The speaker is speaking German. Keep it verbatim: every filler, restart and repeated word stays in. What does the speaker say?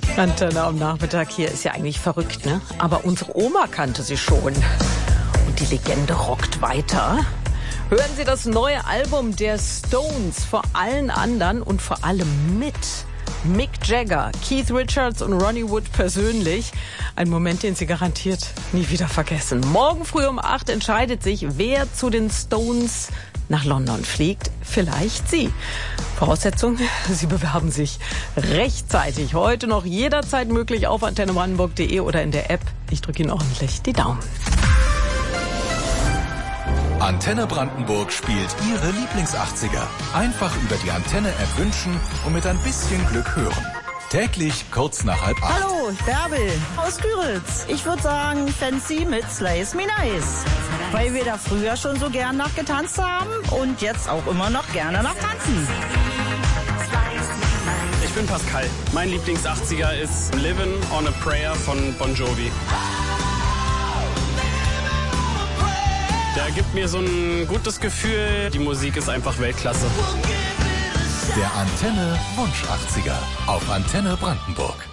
Antenne am Nachmittag hier ist ja eigentlich verrückt, ne? Aber unsere Oma kannte sie schon. Und die Legende rockt weiter. Hören Sie das neue Album der Stones vor allen anderen und vor allem mit Mick Jagger, Keith Richards und Ronnie Wood persönlich. Ein Moment, den Sie garantiert nie wieder vergessen. Morgen früh um acht entscheidet sich, wer zu den Stones nach London fliegt. Vielleicht Sie. Voraussetzung, Sie bewerben sich rechtzeitig. Heute noch jederzeit möglich auf antenne brandenburg punkt de oder in der App. Ich drücke Ihnen ordentlich die Daumen. Antenne Brandenburg spielt Ihre Lieblings-achtziger. Einfach über die Antenne-App wünschen und mit ein bisschen Glück hören. Täglich kurz nach halb acht. Hallo, Bärbel aus Güritz. Ich würde sagen Fancy mit Slice Me Nice. Weil wir da früher schon so gern nachgetanzt haben und jetzt auch immer noch gerne nachtanzen. Ich bin Pascal. Mein Lieblings-achtziger ist Livin' on a Prayer von Bon Jovi. Der gibt mir so ein gutes Gefühl. Die Musik ist einfach Weltklasse. Der Antenne Wunsch achtziger auf Antenne Brandenburg.